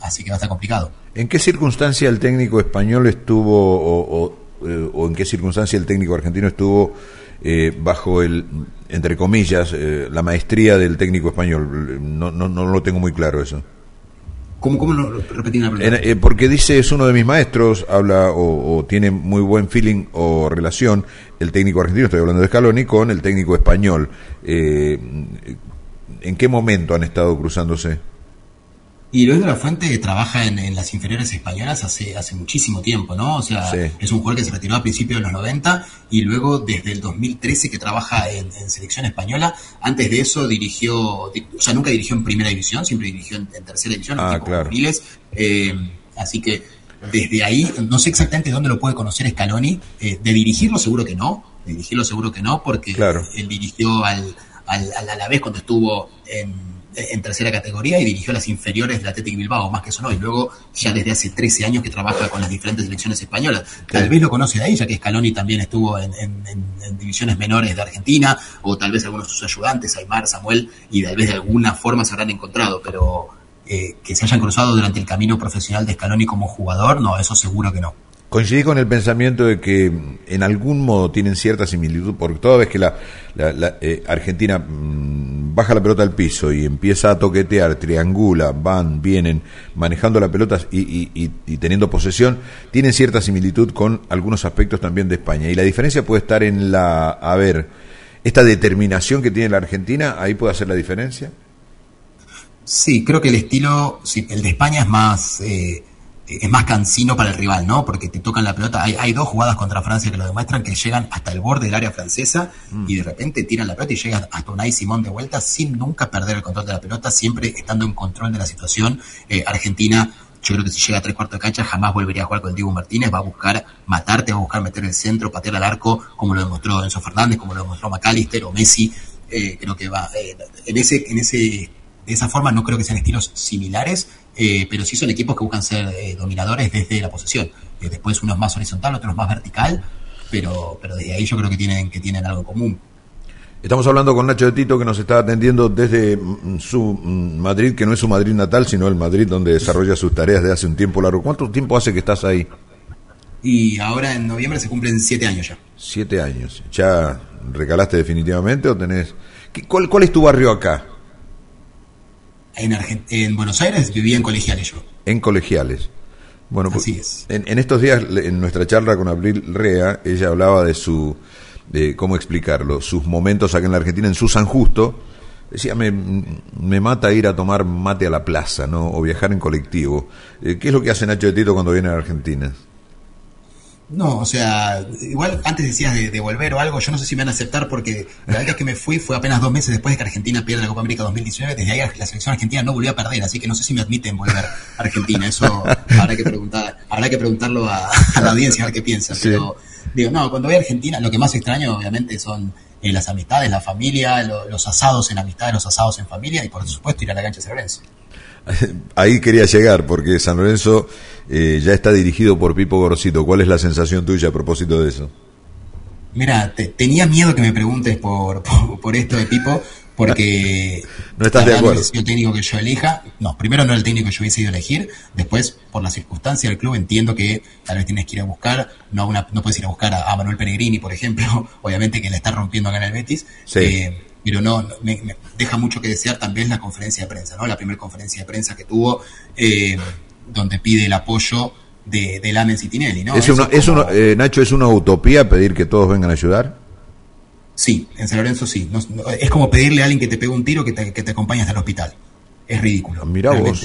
así que va a estar complicado. ¿En qué circunstancia el técnico español estuvo, o en qué circunstancia el técnico argentino estuvo bajo entre comillas, la maestría del técnico español? No lo tengo muy claro eso. ¿Cómo lo repetí la pregunta? Porque dice, es uno de mis maestros, habla o tiene muy buen feeling o relación el técnico argentino, estoy hablando de Scaloni, con el técnico español. ¿En qué momento han estado cruzándose? Y Luis de la Fuente trabaja en las inferiores españolas hace muchísimo tiempo, ¿no? O sea, sí. Es un jugador que se retiró a principios de los 90 y luego desde el 2013 que trabaja en selección española. Antes de eso nunca dirigió en primera división, siempre dirigió en tercera división, en equipos juveniles. Así que desde ahí, no sé exactamente dónde lo puede conocer Scaloni. De dirigirlo seguro que no, porque él dirigió al Alavés cuando estuvo en tercera categoría y dirigió las inferiores del Athletic Bilbao, más que eso no, y luego ya desde hace 13 años que trabaja con las diferentes selecciones españolas. Tal vez lo conoce de ahí, ya que Scaloni también estuvo en divisiones menores de Argentina, o tal vez algunos de sus ayudantes, Aymar, Samuel, y tal vez de alguna forma se habrán encontrado, pero que se hayan cruzado durante el camino profesional de Scaloni como jugador, no, eso seguro que no. Coincidí con el pensamiento de que en algún modo tienen cierta similitud, porque toda vez que la Argentina baja la pelota al piso y empieza a toquetear, triangula, vienen manejando la pelota y teniendo posesión, tienen cierta similitud con algunos aspectos también de España. Y la diferencia puede estar en esta determinación que tiene la Argentina, ahí puede hacer la diferencia. Sí, creo que el estilo, el de España es más cansino para el rival, ¿no? Porque te tocan la pelota. Hay dos jugadas contra Francia que lo demuestran, que llegan hasta el borde del área francesa y de repente tiran la pelota y llegan hasta Unai Simón de vuelta sin nunca perder el control de la pelota, siempre estando en control de la situación. Argentina, yo creo que si llega a 3/4 de cancha jamás volvería a jugar con el Dibu Martínez, va a buscar matarte, va a buscar meter el centro, patear al arco, como lo demostró Enzo Fernández, como lo demostró McAllister o Messi. Creo que va de esa forma. No creo que sean estilos similares, pero sí son equipos que buscan ser dominadores desde la posesión. Después uno es más horizontal, otro es más vertical, pero desde ahí yo creo que tienen algo en común. Estamos hablando con Nacho de Tito, que nos está atendiendo desde su Madrid, que no es su Madrid natal, sino el Madrid donde desarrolla sus tareas de hace un tiempo largo. ¿Cuánto tiempo hace que estás ahí? Y ahora en noviembre se cumplen 7 años ya. 7 años. ¿Ya recalaste definitivamente o tenés...? ¿Cuál es tu barrio acá? En Buenos Aires vivía en Colegiales yo. En Colegiales. Bueno, así es. En estos días, en nuestra charla con Abril Rea, ella hablaba de cómo explicarlo, sus momentos acá en la Argentina, en su San Justo. Decía, me mata ir a tomar mate a la plaza, ¿no? O viajar en colectivo. ¿Qué es lo que hace Nacho de Tito cuando viene a Argentina? No, o sea, igual antes decías de volver o algo, yo no sé si me van a aceptar porque la vez que me fui fue apenas 2 meses después de que Argentina pierde la Copa América 2019, desde ahí la selección argentina no volvió a perder, así que no sé si me admiten volver a Argentina, eso habrá que preguntarlo a la audiencia a ver qué piensa, sí. Pero digo, no, cuando voy a Argentina lo que más extraño obviamente son las amistades, la familia, los asados en amistad, los asados en familia y por supuesto ir a la cancha de San Lorenzo. Ahí quería llegar, porque San Lorenzo ya está dirigido por Pipo Gorosito. ¿Cuál es la sensación tuya a propósito de eso? Mira, tenía miedo que me preguntes por esto de Pipo, porque no estás de acuerdo. No es el técnico que yo elija. No, primero no es el técnico que yo hubiese ido a elegir. Después, por la circunstancia del club, entiendo que tal vez tienes que ir a buscar, no puedes ir a buscar a Manuel Pellegrini, por ejemplo, obviamente que la está rompiendo acá en el Betis. Sí. Pero no, me deja mucho que desear también la conferencia de prensa, ¿no? La primera conferencia de prensa que tuvo, donde pide el apoyo de Lamens y Tinelli, ¿no? Nacho, ¿es una utopía pedir que todos vengan a ayudar? Sí, en San Lorenzo sí. Es como pedirle a alguien que te pegue un tiro que te acompañe hasta el hospital. Es ridículo. Mirá vos.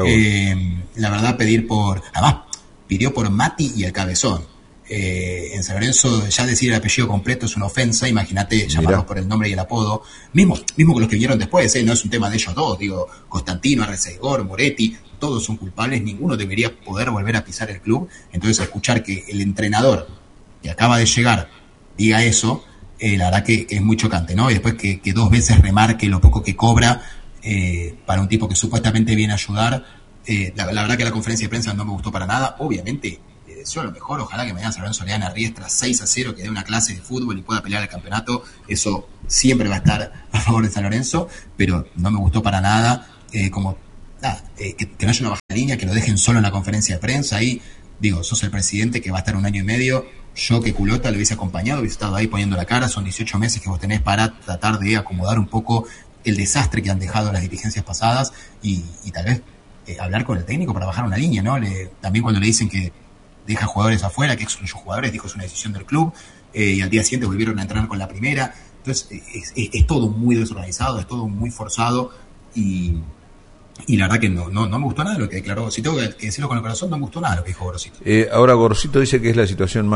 La verdad, además, pidió por Mati y el Cabezón. En San Lorenzo ya decir el apellido completo es una ofensa, imagínate llamarlos por el nombre y el apodo, mismo que los que vinieron después, no es un tema de ellos dos, digo, Constantino, Arreceigor, Moretti, todos son culpables, ninguno debería poder volver a pisar el club. Entonces escuchar que el entrenador que acaba de llegar diga eso, la verdad que es muy chocante, ¿no? Y después que 2 veces remarque lo poco que cobra para un tipo que supuestamente viene a ayudar. La verdad que la conferencia de prensa no me gustó para nada, obviamente. Deseo lo mejor, ojalá que mañana San Lorenzo le gane a Riestra 6-0, que dé una clase de fútbol y pueda pelear el campeonato, eso siempre va a estar a favor de San Lorenzo, pero no me gustó para nada como que no haya una baja línea, que lo dejen solo en la conferencia de prensa. Ahí, digo, sos el presidente que va a estar 1 año y medio. Yo, que culota, lo hubiese acompañado, hubiese estado ahí poniendo la cara. Son 18 meses que vos tenés para tratar de acomodar un poco el desastre que han dejado las dirigencias pasadas y tal vez hablar con el técnico para bajar una línea, ¿no? También cuando le dicen que deja jugadores afuera, que excluyó jugadores, dijo es una decisión del club, y al día siguiente volvieron a entrenar con la primera. Entonces es todo muy desorganizado, es todo muy forzado y la verdad que no me gustó nada lo que declaró. Si tengo que decirlo con el corazón, no me gustó nada lo que dijo Gorosito. Ahora Gorosito dice que es la situación más